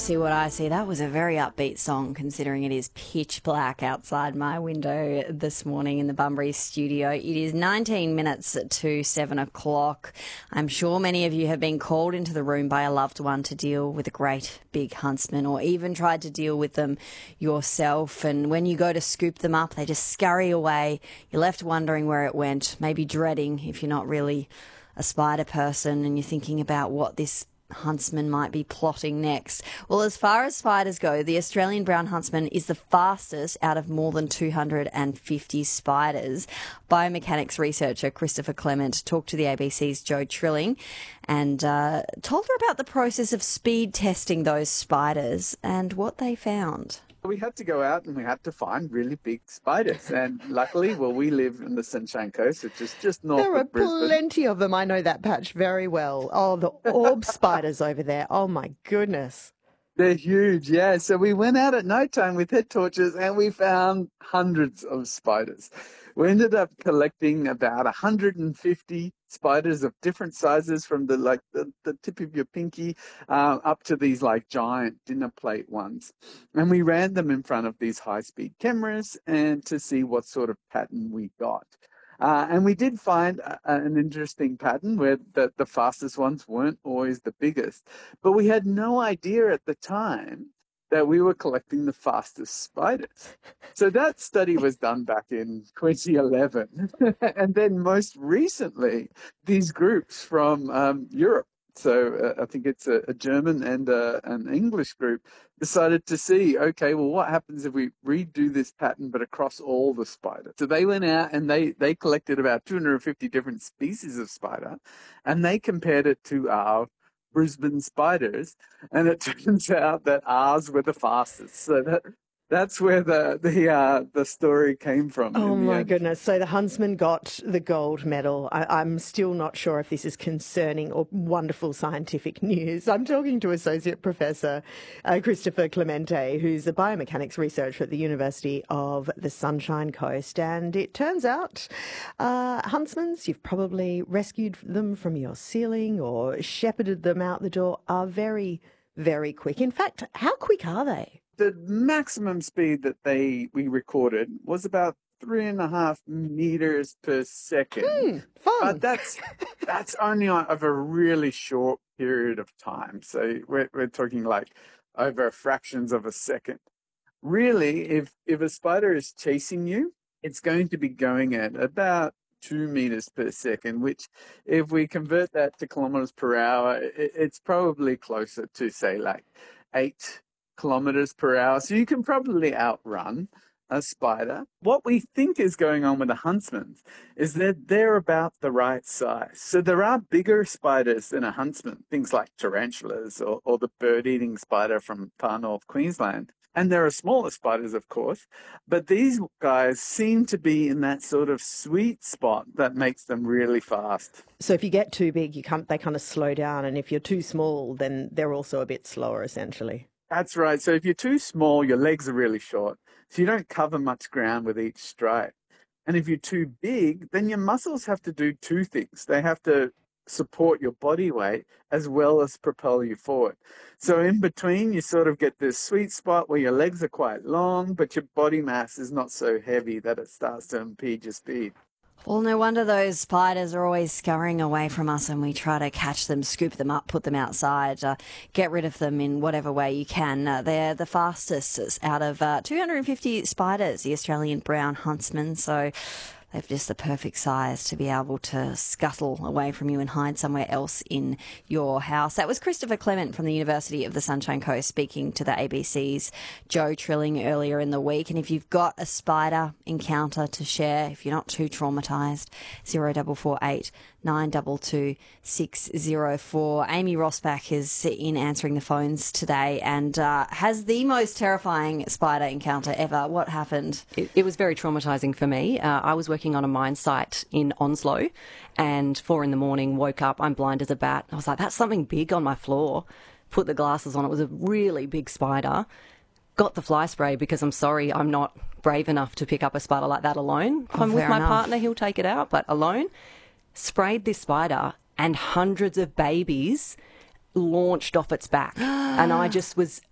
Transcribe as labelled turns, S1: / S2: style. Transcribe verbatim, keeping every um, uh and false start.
S1: See What I See. That was a very upbeat song considering it is pitch black outside my window this morning in the Bunbury studio. It is nineteen minutes to seven o'clock. I'm sure many of you have been called into the room by a loved one to deal with a great big huntsman, or even tried to deal with them yourself. And when you go to scoop them up, they just scurry away. You're left wondering where it went, maybe dreading if you're not really a spider person and you're thinking about what this huntsman might be plotting next. Well, as far as spiders go, the Australian brown huntsman is the fastest out of more than two hundred fifty spiders. Biomechanics researcher Christopher Clement talked to the A B C's Jo Trilling and uh, told her about the process of speed testing those spiders and what they found.
S2: We had to go out and we had to find really big spiders. And luckily, well, we live in the Sunshine Coast, which is just north
S3: There are
S2: of Brisbane.
S3: plenty of them. I know that patch very well. Oh, the orb spiders over there. Oh, my goodness.
S2: They're huge, yeah. So we went out at night time with head torches and we found hundreds of spiders. We ended up collecting about one hundred fifty spiders of different sizes, from the like the, the tip of your pinky uh, up to these like giant dinner plate ones. And we ran them in front of these high-speed cameras and to see what sort of pattern we got. Uh, and we did find a, an interesting pattern where the, the fastest ones weren't always the biggest. But we had no idea at the time that we were collecting the fastest spiders. So that study was done back in twenty eleven. And then most recently, these groups from um, Europe, so uh, I think it's a, a German and uh, an English group, decided to see, okay, well, what happens if we redo this pattern but across all the spiders? So they went out and they, they collected about two hundred fifty different species of spider, and they compared it to our Brisbane spiders, and it turns out that ours were the fastest. So that that's where the the uh, the story came from.
S3: Oh, my
S2: end.
S3: goodness. So the huntsman got the gold medal. I, I'm still not sure if this is concerning or wonderful scientific news. I'm talking to Associate Professor uh, Christopher Clemente, who's a biomechanics researcher at the University of the Sunshine Coast. And it turns out uh, huntsmen, you've probably rescued them from your ceiling or shepherded them out the door, are very, very quick. In fact, how quick are they?
S2: The maximum speed that they we recorded was about three and a half meters per second.
S3: Hmm, fun.
S2: But that's that's only on, over a really short period of time. So we're we're talking like over fractions of a second. Really, if if a spider is chasing you, it's going to be going at about two meters per second, which if we convert that to kilometers per hour, it, it's probably closer to, say, like eight kilometers per hour. So you can probably outrun a spider. What we think is going on with the huntsmen is that they're about the right size. So there are bigger spiders than a huntsman, things like tarantulas or, or the bird-eating spider from far north Queensland. And there are smaller spiders, of course, but these guys seem to be in that sort of sweet spot that makes them really fast.
S3: So if you get too big, you can't, they kind of slow down. And if you're too small, then they're also a bit slower, essentially.
S2: That's right. So if you're too small, your legs are really short. So you don't cover much ground with each stride. And if you're too big, then your muscles have to do two things. They have to support your body weight as well as propel you forward. So in between, you sort of get this sweet spot where your legs are quite long, but your body mass is not so heavy that it starts to impede your speed.
S1: Well, no wonder those spiders are always scurrying away from us and we try to catch them, scoop them up, put them outside, uh, get rid of them in whatever way you can. Uh, they're the fastest out of uh, two hundred fifty spiders, the Australian brown huntsman. So they've just the perfect size to be able to scuttle away from you and hide somewhere else in your house. That was Christopher Clement from the University of the Sunshine Coast speaking to the A B C's Jo Trilling earlier in the week. And if you've got a spider encounter to share, if you're not too traumatised, zero four four eight nine two two six zero four. Amy Rossbach is in answering the phones today and uh, has the most terrifying spider encounter ever. What happened?
S4: It, it was very traumatising for me. Uh, I was working on a mine site in Onslow and four in the morning, woke up, I'm blind as a bat. I was like, that's something big on my floor. Put the glasses on. It was a really big spider. Got the fly spray because I'm sorry, I'm not brave enough to pick up a spider like that alone. If
S1: Oh,
S4: I'm with
S1: fair
S4: my
S1: enough.
S4: partner, he'll take it out, but alone, sprayed this spider and hundreds of babies launched off its back. And I just was